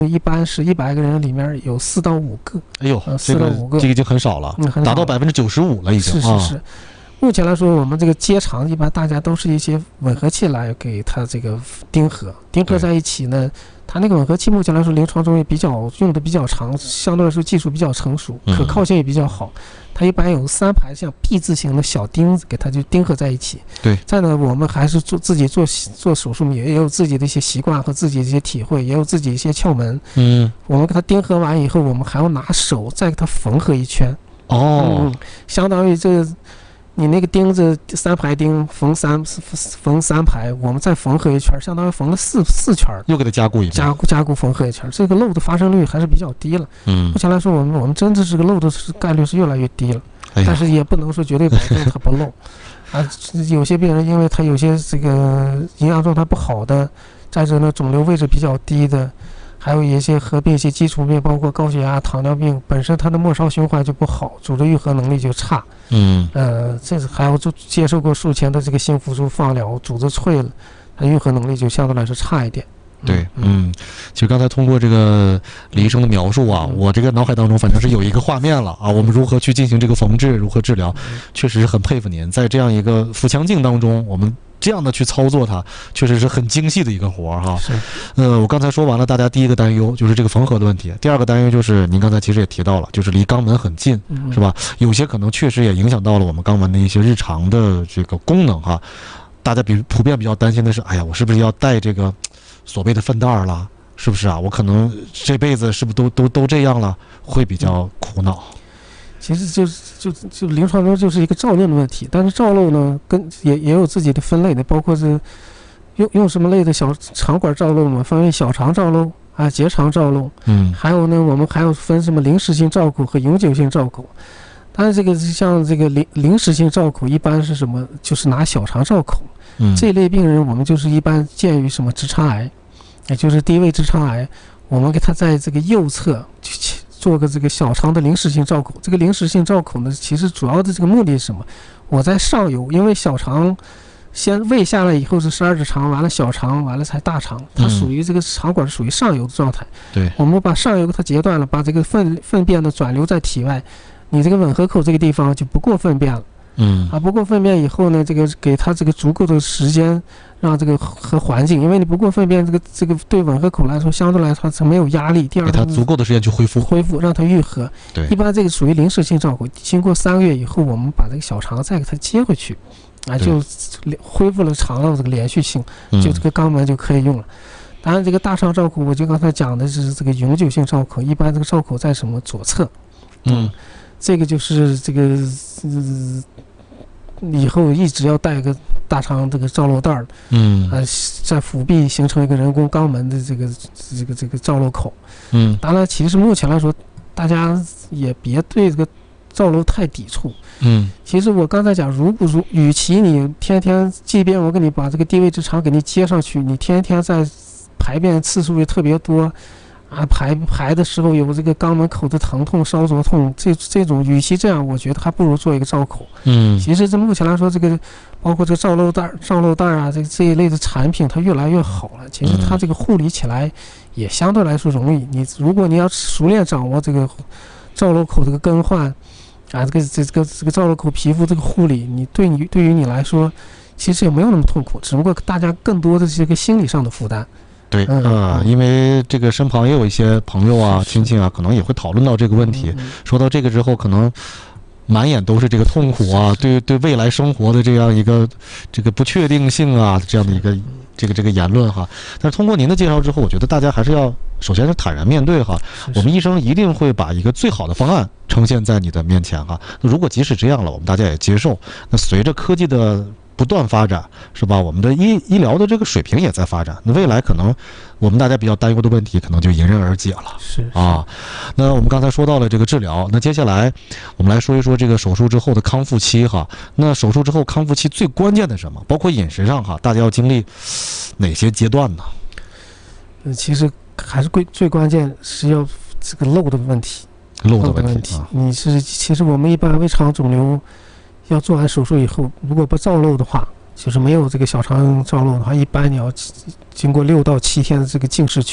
一般是100个人里面有4到5个。 哎呦，这个已经很少了，达到95%了已经。 是。目前来说，我们这个接肠一般大家都是一些吻合器来给它这个钉合在一起呢。它那个吻合器目前来说临床中也用的比较长，相对来说技术比较成熟，可靠性也比较好。它一般有3排像 B 字形的小钉子给它就钉合在一起。 对。 再呢，我们还是自己做手术也有自己的一些习惯和自己的一些体会，也有自己一些窍门。我们给它钉合完以后，我们还要拿手再给它缝合一圈。相当于这你那个钉子3排钉缝3排，我们再缝合一圈，相当于缝了四圈， 又给它加固一遍， 加固缝合一圈，这个漏的发生率还是比较低了。目前来说，我们真的这个漏的概率是越来越低了，但是也不能说绝对保证它不漏有些病人因为他有些这个营养状态不好的，再者呢肿瘤位置比较低的，还有一些合并一些基础病，包括高血压、糖尿病，本身它的末梢循环就不好，组织愈合能力就差。这还有就接受过术前的这个新辅助放疗，组织脆了，它愈合能力就相对来说差一点。 对，其实刚才通过这个李医生的描述啊，我这个脑海当中反正是有一个画面了啊，我们如何去进行这个缝制，如何治疗，确实是很佩服您，在这样一个腹腔镜当中，我们这样的去操作它，确实是很精细的一个活哈。我刚才说完了，大家第一个担忧就是这个缝合的问题，第二个担忧就是您刚才其实也提到了，就是离肛门很近，是吧？有些可能确实也影响到了我们肛门的一些日常的这个功能哈。大家普遍比较担心的是，哎呀，我是不是要带这个所谓的粪袋了？是不是啊？我可能这辈子是不是都这样了？会比较苦恼。 其实就临床中就是一个照漏的问题，但是照漏呢，也有自己的分类的，包括是用什么类的小肠管照漏嘛，分为小肠照漏啊、结肠照漏，还有呢，我们还要分什么临时性照口和永久性照口。但是这个像这个临时性照口一般是什么？就是拿小肠照口。这一类病人我们就是一般见于什么直肠癌，也就是低位直肠癌，我们给他在这个右侧做个这个小肠的临时性照口。这个临时性照口呢，其实主要的这个目的是什么？我在上游，因为小肠先胃下来以后是12指肠，完了小肠，完了才大肠，它属于这个肠管属于上游的状态。 对， 我们把上游给它截断了，把这个粪便呢转流在体外，你这个吻合口这个地方就不过粪便了。不过粪便以后呢，这个给它这个足够的时间，让这个和环境，因为你不过粪便，这个对吻合口来说相对来说它没有压力。第二， 给它足够的时间去恢复， 让它愈合。 对， 一般这个属于临时性照口，经过3个月以后，我们把这个小肠再给它接回去，就恢复了肠道这个连续性，就这个肛门就可以用了。当然，这个大肠照口，我就刚才讲的是这个永久性照口，一般这个照口在什么左侧，这个就是这个以后一直要带个大肠这个照漏袋在腹壁形成一个人工肛门的这个照漏口。当然，其实目前来说，大家也别对这个照漏太抵触。其实我刚才讲，与其你天天，即便我给你把这个低位直肠给你接上去，你天天在排便次数也特别多。排的时候有这个肛门口的疼痛、烧灼痛，这种与其这样，我觉得还不如做一个照口。其实这目前来说，这个包括这个照漏袋啊，这一类的产品，它越来越好了。其实它这个护理起来也相对来说容易。如果你要熟练掌握这个照漏口这个更换啊，这个照漏口皮肤这个护理，对于你来说，其实也没有那么痛苦，只不过大家更多的是一个心理上的负担。 对，因为这个身旁也有一些朋友啊、亲戚啊，可能也会讨论到这个问题。说到这个之后，可能满眼都是这个痛苦啊，对未来生活的这样一个这个不确定性啊，这样的一个这个言论哈。但是通过您的介绍之后，我觉得大家还是要首先是坦然面对哈。我们医生一定会把一个最好的方案呈现在你的面前哈。如果即使这样了，我们大家也接受。那随着科技的不断发展，是吧？我们的医疗的这个水平也在发展，那未来可能我们大家比较担忧的问题，可能就迎刃而解了。 是啊，那我们刚才说到了这个治疗，那接下来我们来说一说这个手术之后的康复期哈。那手术之后康复期最关键的是什么？包括饮食上哈，大家要经历哪些阶段呢？ 其实还是最关键是要这个漏的问题。漏的问题，其实我们一般胃肠肿瘤要做完手术以后，如果不照漏的话，就是没有这个小肠照漏的话，一般你要经过6到7天的这个静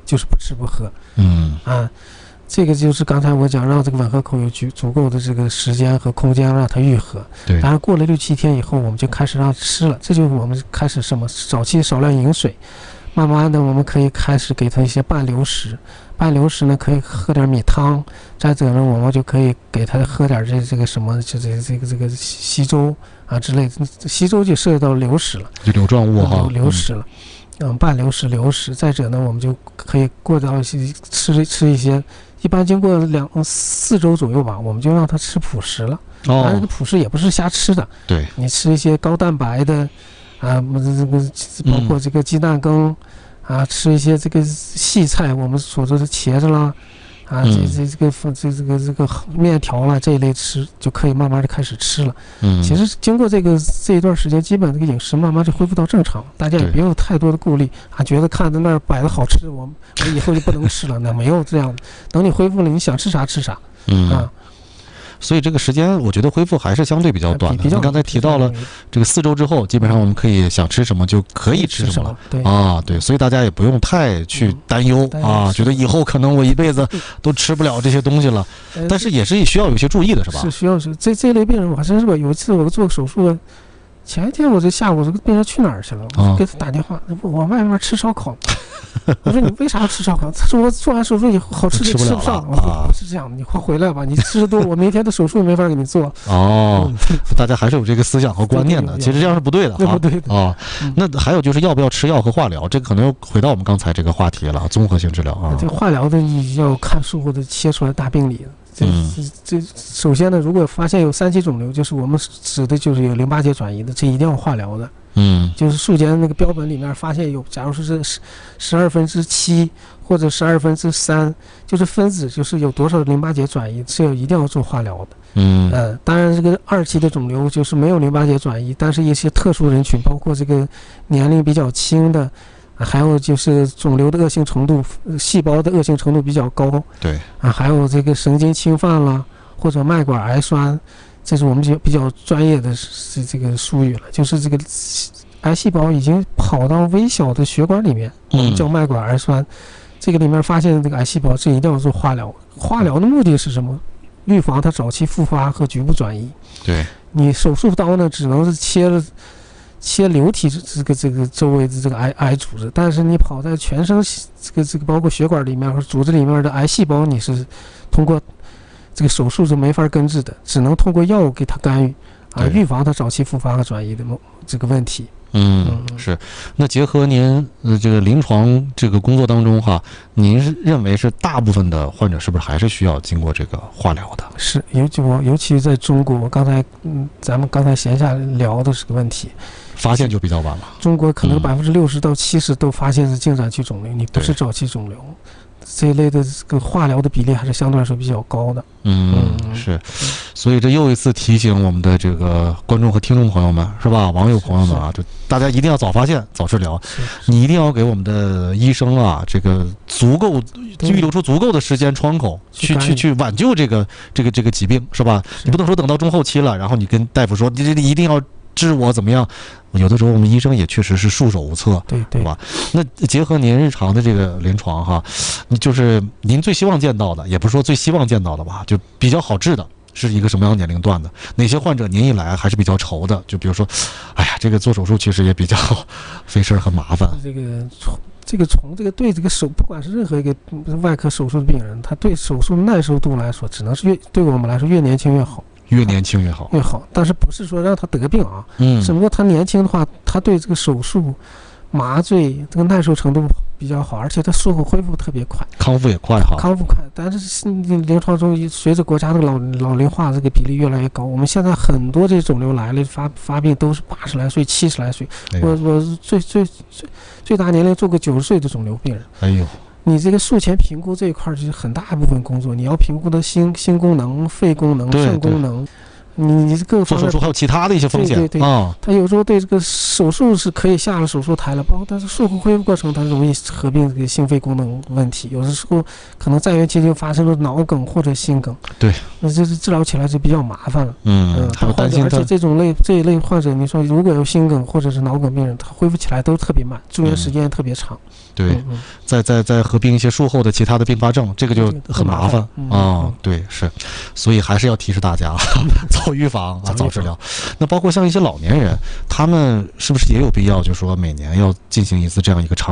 就是不吃不喝。这个就是刚才我讲，让这个吻合口有足够的这个时间和空间让它愈合。 对。 当然过了6-7天以后，我们就开始让它吃了，这就是我们开始什么？早期少量饮水，慢慢的我们可以开始给它一些半流食。半流食呢，可以喝点米汤，再者呢，我们就可以给它喝点这个什么，就这个稀粥啊之类的。稀粥就涉及到流食了，就流状物哈， 流食了。半流食、流食。再者呢，我们就可以过到吃一些。一般经过4周左右吧，我们就让他吃辅食了。当然，辅食也不是瞎吃的。 对， 你吃一些高蛋白的，包括这个鸡蛋羹，吃一些这个细菜，我们所说的茄子啦，这个面条啦这一类吃，就可以慢慢的开始吃了。其实经过这一段时间，基本这个饮食慢慢就恢复到正常，大家也不用太多的顾虑觉得看着那儿摆的好吃，我以后就不能吃了，那没有这样的。等你恢复了，你想吃啥吃啥。 所以这个时间我觉得恢复还是相对比较短的。你刚才提到了这个4周之后，基本上我们可以想吃什么就可以吃什么了。对，所以大家也不用太去担忧觉得以后可能我一辈子都吃不了这些东西了。但是也是需要有些注意的，是吧？ 是需要这类病人，我还真是吧。有一次我做手术，前一天我这下午这个病人去哪儿去了？我给他打电话，我外面吃烧烤。我说你为啥要吃烧烤？他说我做完手术以后好吃的吃不上。我说不是这样，你快回来吧，你吃的多，我明天的手术也没法给你做。 大家还是有这个思想和观念的，其实这样是不对的不对的那还有就是要不要吃药和化疗，这个可能又回到我们刚才这个话题了，综合性治疗这个化疗的你要看术后的切出来大病理。这首先呢，如果发现有3期肿瘤，就是我们指的就是有淋巴结转移的，这一定要化疗的。就是术前那个标本里面发现有，假如说是7/12或者3/12，就是分子就是有多少淋巴结转移，这一定要做化疗的。当然这个2期的肿瘤就是没有淋巴结转移，但是一些特殊人群，包括这个年龄比较轻的。还有就是肿瘤的恶性程度，细胞的恶性程度比较高。 对还有这个神经侵犯了，或者脉管癌栓，这是我们比较专业的这个术语了。就是这个癌细胞已经跑到微小的血管里面，我们叫脉管癌栓。这个里面发现的这个癌细胞，这一定要做化疗。化疗的目的是什么？预防它早期复发和局部转移。 对， 你手术刀呢，只能是切流体这个周围的这个癌组织，但是你跑在全身这个包括血管里面和组织里面的癌细胞，你是通过这个手术是没法根治的，只能通过药物给它干预预防它早期复发和转移的这个问题。 是。那结合您这个临床这个工作当中您认为是大部分的患者是不是还是需要经过这个化疗的？ 是，尤其在中国，咱们刚才闲下聊的是个问题。 发现就比较晚了。 中国可能60%到70%都发现是进展期肿瘤，你不是早期肿瘤。这一类的这个化疗的比例还是相对来说比较高的。 是。所以这又一次提醒我们的这个观众和听众朋友们，是吧？网友朋友们就大家一定要早发现、早治疗。你一定要给我们的医生这个足够预留出足够的时间窗口，去挽救这个疾病，是吧？你不能说等到中后期了，然后你跟大夫说你一定要治我怎么样？有的时候我们医生也确实是束手无策，对吧？那结合您日常的这个临床就是您最希望见到的，也不是说最希望见到的吧，就比较好治的是一个什么样的年龄段的？哪些患者您一来还是比较愁的？就比如说，这个做手术其实也比较费事很麻烦。 从对这个不管是任何一个外科手术的病人，他对手术耐受度来说，只能是对我们来说越年轻越好。 越年轻越好， 但是不是说让他得病只不过他年轻的话，他对这个手术麻醉这个耐受程度比较好，而且他术后恢复特别快， 康复也快康复快。但是临床中随着国家的老龄化这个比例越来越高，我们现在很多这肿瘤来了发病都是80来岁、70来岁。我最大年龄做过90岁的肿瘤病人。你这个术前评估这一块就是很大一部分工作，你要评估的心功能、肺功能、肾功能， 你各方面做手术还有其他的一些风险。 对啊，他有时候对这个手术是可以下了手术台了，包括但是术后恢复过程，它容易合并这个心肺功能问题，有的时候可能在院期间发生了脑梗或者心梗。 对， 那这是治疗起来就比较麻烦了。 还有担心而且这一类患者，你说如果有心梗或者是脑梗病人，他恢复起来都特别慢，住院时间特别长。 对，再合并一些术后的其他的并发症，这个就很麻烦啊。对，是，所以还是要提示大家早预防啊，早治疗。那包括像一些老年人，他们是不是也有必要，就是说每年要进行一次这样一个长